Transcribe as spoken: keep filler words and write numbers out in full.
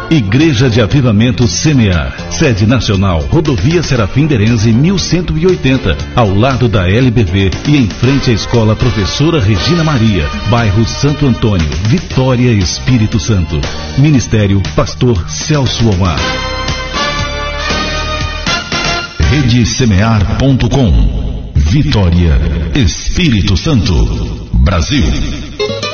Igreja de Avivamento Semear. Sede nacional, Rodovia Serafim Derenze mil cento e oitenta, ao lado da L B V e em frente à Escola Professora Regina Maria, bairro Santo Antônio, Vitória, Espírito Santo. Ministério Pastor Celso Omar. rede semear ponto com. Vitória, Espírito Santo, Brasil.